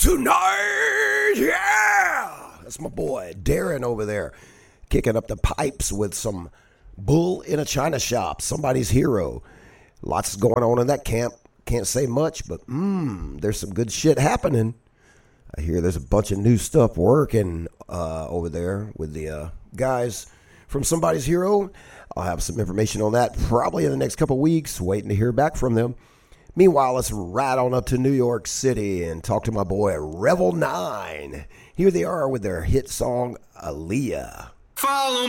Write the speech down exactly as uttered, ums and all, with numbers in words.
tonight. Yeah, that's my boy Darren over there, kicking up the pipes with some Bull in a China Shop, somebody's hero. Lots going on in that camp. Can't say much, but mmm, there's some good shit happening. I hear there's a bunch of new stuff working uh, over there with the uh, guys from Somebody's Hero. I'll have some information on that probably in the next couple weeks, waiting to hear back from them. Meanwhile, let's ride on up to New York City and talk to my boy Revel nine. Here they are with their hit song, Aaliyah. Follow